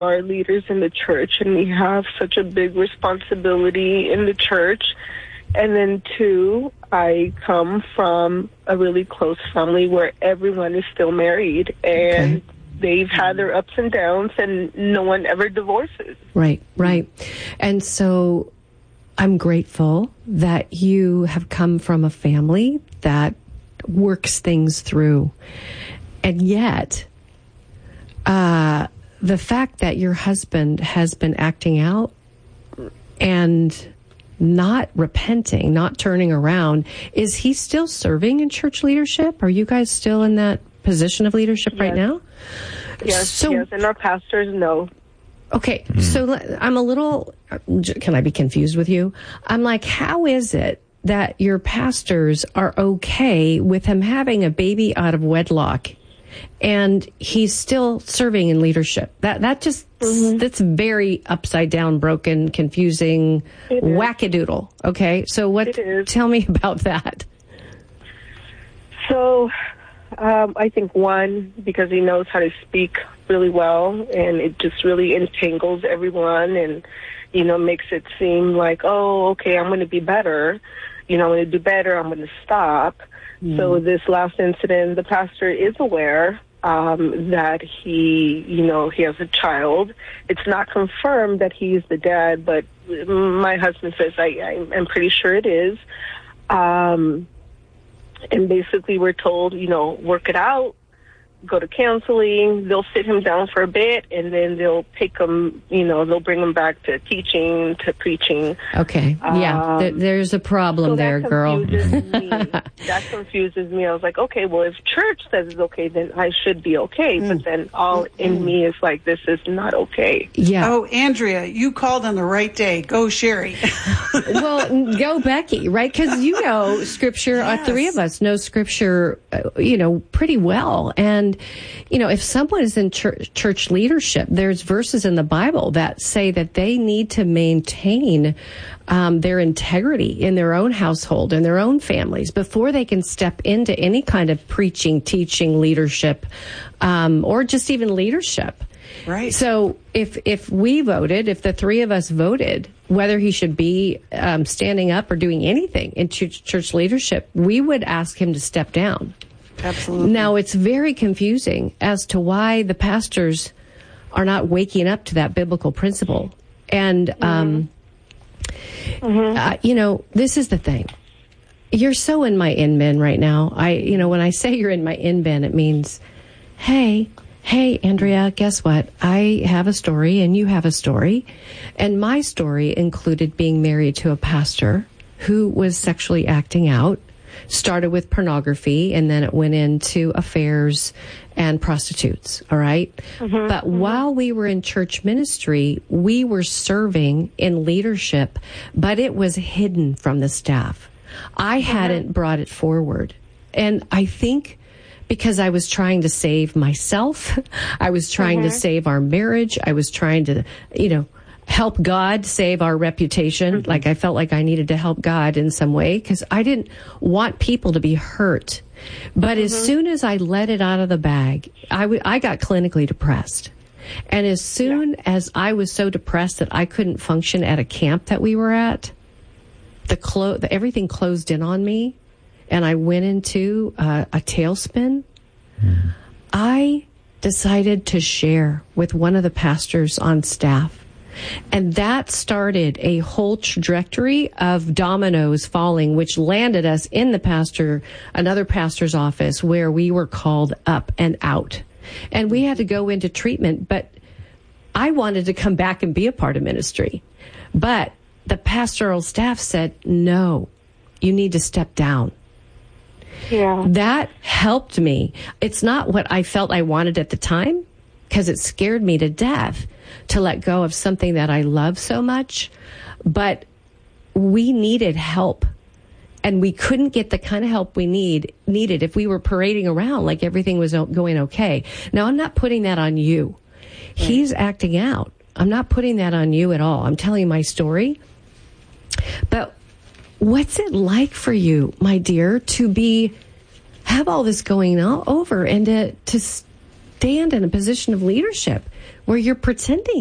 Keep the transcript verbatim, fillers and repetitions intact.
are leaders in the church, and we have such a big responsibility in the church. And then, two, I come from a really close family where everyone is still married, and okay. they've had their ups and downs, and no one ever divorces. Right, right. And so I'm grateful that you have come from a family that works things through. And yet, uh, the fact that your husband has been acting out and not repenting, not turning around, is he still serving in church leadership? Are you guys still in that position of leadership yes. right now? Yes, so, yes, and our pastors know. Okay, mm-hmm. so I'm a little, can I be confused with you? I'm like, how is it that your pastors are okay with him having a baby out of wedlock and he's still serving in leadership? That that just, mm-hmm. that's very upside down, broken, confusing, wackadoodle. Okay, so what, tell me about that. So, um, I think one, because he knows how to speak really well, and it just really entangles everyone and, you know, makes it seem like, oh, okay, I'm going to be better. You know, I'm going to do better. I'm going to stop. Mm. So this last incident, the pastor is aware um, that he, you know, he has a child. It's not confirmed that he's the dad, but my husband says I, I, I'm pretty sure it is. Um, and basically we're told, you know, work it out. Go to counseling, they'll sit him down for a bit, and then they'll take him, you know, they'll bring him back to teaching, to preaching. Okay, yeah, um, th- there's a problem so there, that girl. Confuses me. That confuses me. I was like, okay, well, if church says it's okay, then I should be okay. Mm. But then all in mm. me is like, this is not okay. Yeah. Oh, Andrea, you called on the right day. Go, Sherry. Well, go, Becky, right? Because you know Scripture, yes. All three of us know Scripture, uh, you know, pretty well. And And, you know, if someone is in church, church leadership, there's verses in the Bible that say that they need to maintain um, their integrity in their own household and their own families before they can step into any kind of preaching, teaching, leadership, um, or just even leadership. Right. So if if we voted, if the three of us voted, whether he should be um, standing up or doing anything in church, church leadership, we would ask him to step down. Absolutely. Now, it's very confusing as to why the pastors are not waking up to that biblical principle. And, mm-hmm. um, mm-hmm. Uh, you know, this is the thing. You're so in my in bin right now. I, you know, when I say you're in my in bin, it means, hey, hey, Andrea, guess what? I have a story and you have a story. And my story included being married to a pastor who was sexually acting out. Started with pornography, and then it went into affairs and prostitutes, all right? Mm-hmm, but mm-hmm. while we were in church ministry, we were serving in leadership, but it was hidden from the staff. I mm-hmm. hadn't brought it forward. And I think because I was trying to save myself, I was trying mm-hmm. to save our marriage, I was trying to, you know, help God save our reputation. Mm-hmm. Like I felt like I needed to help God in some way because I didn't want people to be hurt. But mm-hmm. as soon as I let it out of the bag, I, w- I got clinically depressed. And as soon yeah. as I was so depressed that I couldn't function at a camp that we were at, the, clo- the everything closed in on me and I went into uh, a tailspin. Mm-hmm. I decided to share with one of the pastors on staff. And that started a whole trajectory of dominoes falling, which landed us in the pastor, another pastor's office where we were called up and out. And we had to go into treatment, but I wanted to come back and be a part of ministry. But the pastoral staff said, no, you need to step down. Yeah. That helped me. It's not what I felt I wanted at the time because it scared me to death to let go of something that I love so much, but we needed help, and we couldn't get the kind of help we need needed if we were parading around like everything was going okay. Now, I'm not putting that on you. Right. He's acting out. I'm not putting that on you at all. I'm telling you my story. But what's it like for you, my dear, to be have all this going on over and to to stand in a position of leadership? where you're pretending.